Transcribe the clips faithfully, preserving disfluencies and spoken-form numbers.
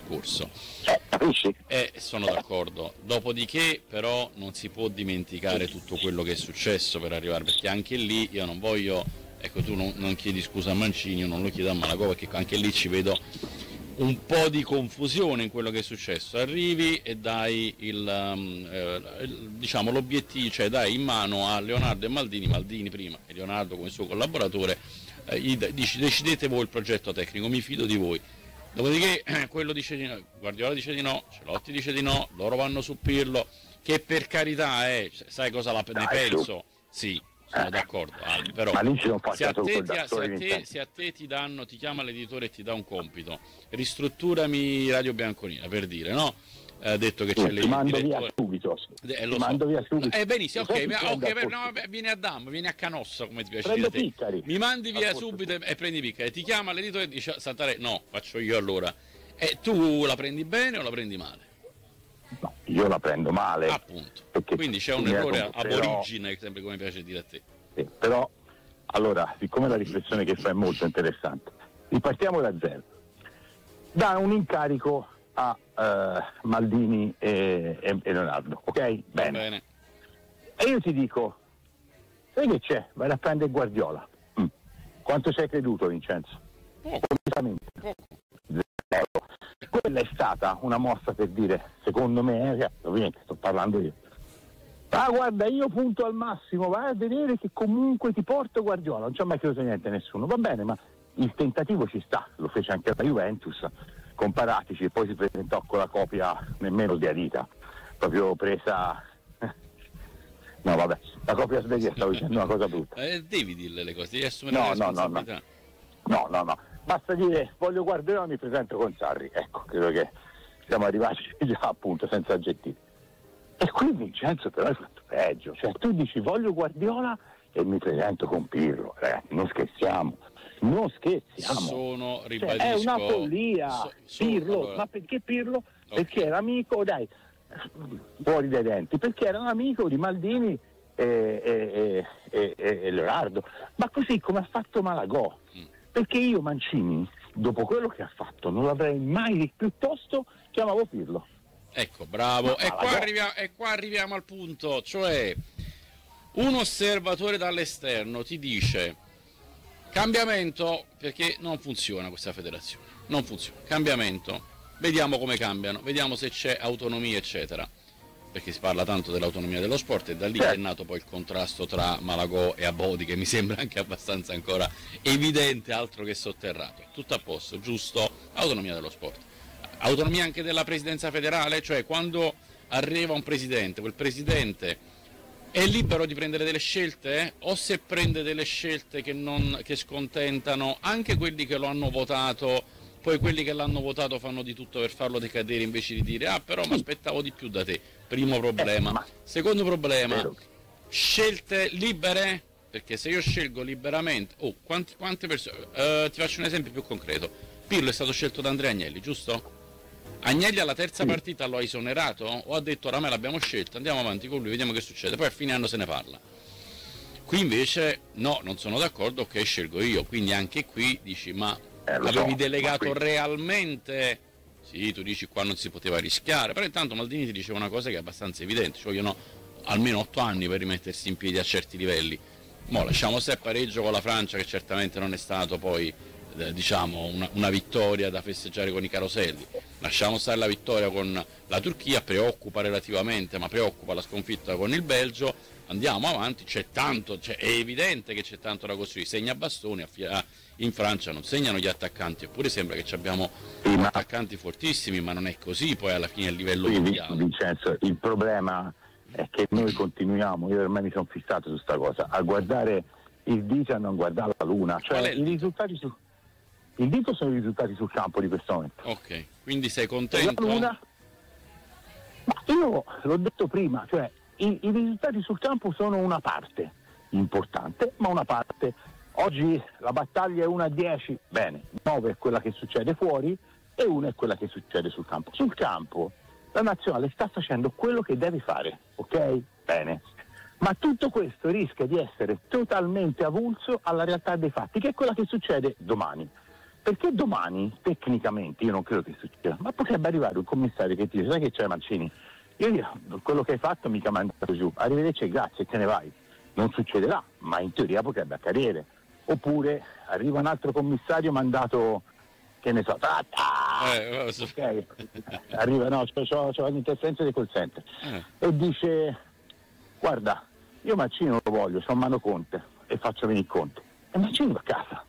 discorso. Eh, capisci? Eh, sono d'accordo. Dopodiché però non si può dimenticare tutto quello che è successo per arrivare, perché anche lì io non voglio, ecco tu non, non chiedi scusa a Mancini, io non lo chiedo a Malagò, perché anche lì ci vedo un po' di confusione in quello che è successo. Arrivi e dai il, um, eh, il diciamo l'obiettivo, cioè dai in mano a Leonardo e Maldini, Maldini prima e Leonardo come suo collaboratore, eh, gli dici decidete voi il progetto tecnico, mi fido di voi. Dopodiché eh, quello dice di no, Guardiola dice di no, Celotti dice di no, loro vanno su Pirlo, che per carità è, sai cosa la, ne penso? Sì. Sono d'accordo, Albi, però se a, te, ti, se, a te, se a te ti danno, ti chiama l'editore e ti dà un compito, ristrutturami Radio Bianconina, per dire, no? Ha eh, detto che sì, c'è l'editore. Ti mando via subito. Eh, lo ti so. mando via subito. Eh, benissimo, ok, ma, okay per, no, vieni a Dam, vieni a Canossa, come ti piace Prendo dire te. Piccari. Mi mandi via subito e prendi Piccari. Ti chiama l'editore e dice, Santare, no, faccio io allora. E tu la prendi bene o la prendi male? No, io la prendo male. Appunto. Quindi c'è un errore ab però, origine, sempre come piace dire a te. Sì, però, allora, siccome la riflessione che fa è molto interessante, ripartiamo da zero. Da un incarico a uh, Maldini e, e, e Leonardo, ok? Bene. Bene. E io ti dico, sai che c'è? Vai a prendere Guardiola. Mm. Quanto ci hai creduto, Vincenzo? Poco. Poco. Zero. Quella è stata una mossa per dire, secondo me, eh, ovviamente sto parlando io, ah guarda io punto al massimo, vai a vedere che comunque ti porto Guardiola, non ci ha mai creduto niente nessuno, va bene, ma il tentativo ci sta, lo fece anche la Juventus con Paratici e poi si presentò con la copia nemmeno di Adita, proprio presa, no vabbè, la copia sveglia, stavo dicendo una cosa brutta. Eh, devi dirle le cose, devi assumere no, la responsabilità. No, no, no, no, no, basta dire voglio Guardiola, mi presento con Sarri, ecco, credo che siamo arrivati già appunto senza aggettivi. E qui Vincenzo però hai fatto peggio, cioè tu dici voglio Guardiola e mi presento con Pirlo, ragazzi, non scherziamo, non scherziamo. Sono, ribadisco, cioè, è una follia, so, sono, Pirlo, allora. Ma perché Pirlo? Okay. Perché era amico, dai, fuori dai denti, perché era un amico di Maldini e, e, e, e, e Leonardo, ma così come ha fatto Malagò, mm. perché io Mancini, dopo quello che ha fatto, non l'avrei mai, piuttosto chiamavo Pirlo. Ecco, bravo, e qua, arriviamo, e qua arriviamo al punto, cioè un osservatore dall'esterno ti dice cambiamento perché non funziona questa federazione, non funziona, cambiamento, vediamo come cambiano, vediamo se c'è autonomia eccetera, perché si parla tanto dell'autonomia dello sport e da lì è nato poi il contrasto tra Malagò e Abodi che mi sembra anche abbastanza ancora evidente, altro che sotterrato, tutto a posto, giusto, autonomia dello sport. Autonomia anche della presidenza federale, cioè quando arriva un presidente, quel presidente è libero di prendere delle scelte, eh? O se prende delle scelte che, non, che scontentano anche quelli che lo hanno votato, poi quelli che l'hanno votato fanno di tutto per farlo decadere invece di dire ah però mi aspettavo di più da te, primo problema. Secondo problema, scelte libere, perché se io scelgo liberamente, oh quanti, quante persone, uh, ti faccio un esempio più concreto, Pirlo è stato scelto da Andrea Agnelli, giusto? Agnelli alla terza partita lo ha esonerato o ha detto oramai l'abbiamo scelto, andiamo avanti con lui, vediamo che succede, poi a fine anno se ne parla. Qui invece no, non sono d'accordo, ok, scelgo io, quindi anche qui dici ma eh, avevi so, delegato ma qui... realmente? Sì, tu dici qua non si poteva rischiare, però intanto Maldini ti diceva una cosa che è abbastanza evidente, ci vogliono almeno otto anni per rimettersi in piedi a certi livelli. Mo lasciamo stare il pareggio con la Francia che certamente non è stato poi eh, diciamo una, una vittoria da festeggiare con i caroselli. Lasciamo stare la vittoria con la Turchia, preoccupa relativamente, ma preoccupa la sconfitta con il Belgio, andiamo avanti, c'è tanto, cioè, è evidente che c'è tanto da costruire, segna bastoni, in Francia non segnano gli attaccanti, eppure sembra che abbiamo sì, ma... attaccanti fortissimi, ma non è così poi alla fine a livello sì, mondiale. Vincenzo, il problema è che noi continuiamo, io ormai mi sono fissato su sta cosa, a guardare il dito e a non guardare la luna, cioè i risultati su... Il dito sono i risultati sul campo di questo momento. Ok, quindi sei contento? La luna, ma io l'ho detto prima, cioè i, i risultati sul campo sono una parte importante, ma una parte. Oggi la battaglia è una a dieci, bene, nove è quella che succede fuori e una è quella che succede sul campo. Sul campo la nazionale sta facendo quello che deve fare, ok? Bene. Ma tutto questo rischia di essere totalmente avulso alla realtà dei fatti, che è quella che succede domani. Perché domani, tecnicamente, io non credo che succeda, ma potrebbe arrivare un commissario che ti dice: sai che c'è, Mancini? Io io quello che hai fatto mica mi ha mandato giù, arrivederci e grazie, te ne vai. Non succederà, ma in teoria potrebbe accadere. Oppure arriva un altro commissario mandato, che ne so, tata, eh, so. okay. Arriva, no, c'ho, c'ho l'interferenza dei call center, eh. e dice: guarda, io Mancini non lo voglio, sono Mano Conte e faccio venire Conte. E Mancini va a casa.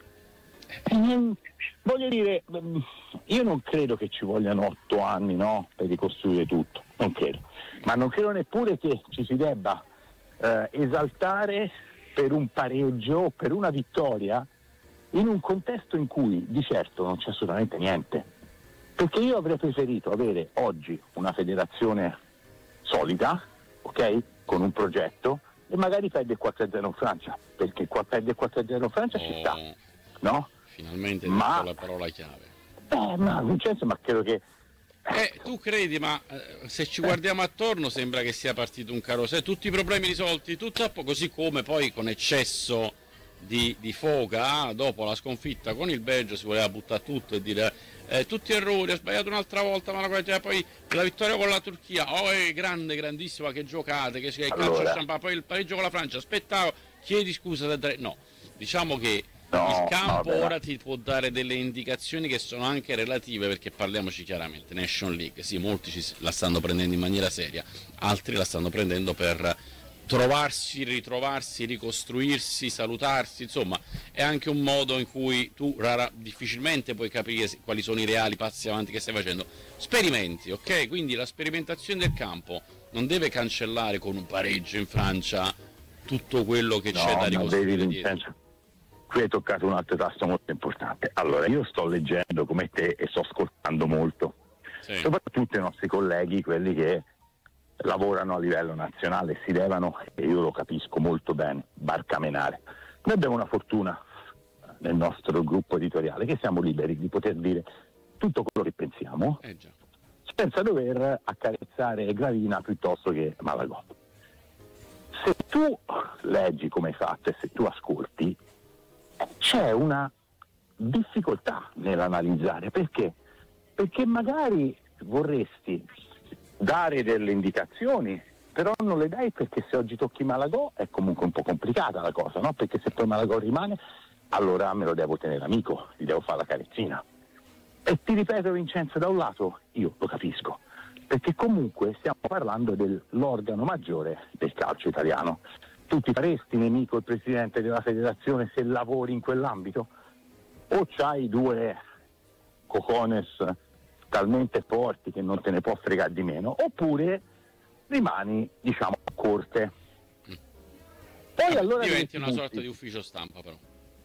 E, voglio dire, io non credo che ci vogliano otto anni, no, per ricostruire tutto, non credo, ma non credo neppure che ci si debba eh, esaltare per un pareggio o per una vittoria in un contesto in cui di certo non c'è assolutamente niente, perché io avrei preferito avere oggi una federazione solida, ok, con un progetto, e magari perde quattro a zero in Francia, perché qua perde quattro a zero in Francia, oh, ci sta, no? Finalmente ma, la parola chiave. Eh, ma Vincenzo, ma credo che Eh, tu credi, ma eh, se ci guardiamo attorno sembra che sia partito un carosello, tutti i problemi risolti, tutto a po', così come poi con eccesso di, di foga, dopo la sconfitta con il Belgio si voleva buttare tutto e dire eh, tutti errori, ha sbagliato un'altra volta, ma la, poi la vittoria con la Turchia, oh è grande, grandissima, che giocate, che, che allora. calcio champagne, poi il pareggio con la Francia, aspettavo, chiedi scusa, no, diciamo che No, il campo no, ora ti può dare delle indicazioni che sono anche relative, perché parliamoci chiaramente, Nation League, sì, molti ci la stanno prendendo in maniera seria, altri la stanno prendendo per trovarsi, ritrovarsi, ricostruirsi, salutarsi, insomma è anche un modo in cui tu rara, difficilmente puoi capire quali sono i reali passi avanti che stai facendo. Sperimenti, ok? Quindi la sperimentazione del campo non deve cancellare con un pareggio in Francia tutto quello che no, c'è da ricostruire dietro. Qui hai toccato un altro tasto molto importante. Allora, io sto leggendo come te e sto ascoltando molto, sì. Soprattutto i nostri colleghi, quelli che lavorano a livello nazionale, si levano, e io lo capisco molto bene, barcamenare. Noi abbiamo una fortuna nel nostro gruppo editoriale, che siamo liberi di poter dire tutto quello che pensiamo, eh già. senza dover accarezzare Gravina piuttosto che Malagò. Se tu leggi come hai fatto e se tu ascolti, c'è una difficoltà nell'analizzare. Perché? Perché magari vorresti dare delle indicazioni, però non le dai, perché se oggi tocchi Malagò è comunque un po' complicata la cosa, no? Perché se poi Malagò rimane, allora me lo devo tenere amico, gli devo fare la carezzina. E ti ripeto, Vincenzo, da un lato io lo capisco, perché comunque stiamo parlando dell'organo maggiore del calcio italiano. Tu ti faresti nemico il presidente della federazione se lavori in quell'ambito? O c'hai due cocones talmente forti che non te ne può fregare di meno, oppure rimani, diciamo, a corte. Poi allora diventi una sorta di ufficio stampa, però.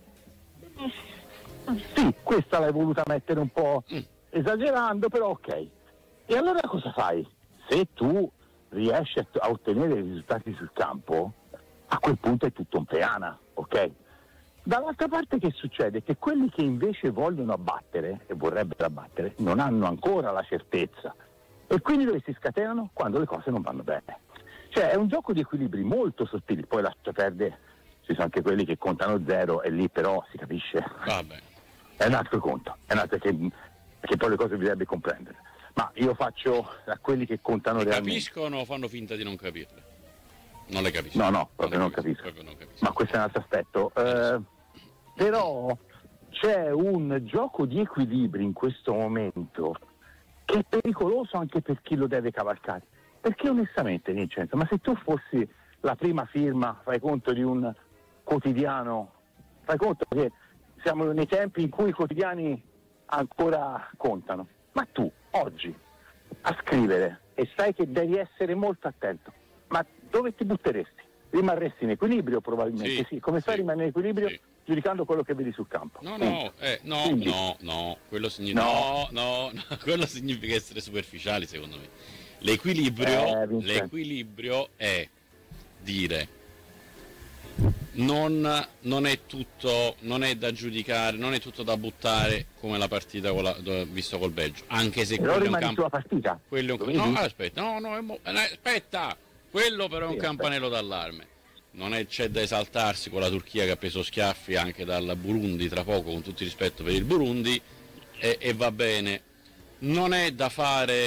Sì, questa l'hai voluta mettere un po' mm. esagerando, però ok. E allora cosa fai? Se tu riesci a ottenere i risultati sul campo, a quel punto è tutto un peana, ok? Dall'altra parte che succede? Che quelli che invece vogliono abbattere e vorrebbero abbattere non hanno ancora la certezza, e quindi dove si scatenano? Quando le cose non vanno bene. Cioè è un gioco di equilibri molto sottili, poi lascia perdere, ci sono anche quelli che contano zero e lì però si capisce. Vabbè. È un altro conto, è un altro che, che poi le cose bisognerebbe comprendere. Ma io faccio a quelli che contano le realmente. Capiscono o fanno finta di non capirle? Non le capisco. No, no, proprio non, capisco. Proprio non capisco. Ma questo è un altro aspetto. Eh, però c'è un gioco di equilibri in questo momento che è pericoloso anche per chi lo deve cavalcare. Perché onestamente, Vincenzo, ma se tu fossi la prima firma, fai conto di un quotidiano, fai conto che siamo nei tempi in cui i quotidiani ancora contano, ma tu oggi a scrivere e sai che devi essere molto attento, ma dove ti butteresti? Rimarresti in equilibrio probabilmente, sì, sì. Come fai sì, a rimanere in equilibrio? Sì. Giudicando quello che vedi sul campo. No, no, eh, no, Quindi, no, no, quello significa no. No, no, quello significa essere superficiali, secondo me. L'equilibrio, eh, l'equilibrio è dire non, non è tutto, non è da giudicare, non è tutto da buttare come la partita con la, visto col Belgio, anche se però quello rimani è un campo, sulla partita. Quello è un, no, aspetta, no, no, è mo, eh, aspetta, quello però è un sì, campanello aspetta. d'allarme. non è, c'è da esaltarsi con la Turchia che ha preso schiaffi anche dal Burundi tra poco, con tutto il rispetto per il Burundi, e, e va bene. Non è da fare